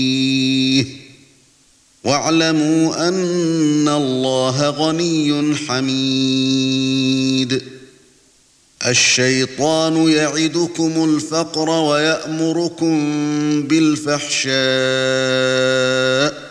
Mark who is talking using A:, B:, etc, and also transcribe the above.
A: واعلموا أن الله غني حميد الشيطان يعدكم الفقر ويأمركم بالفحشاء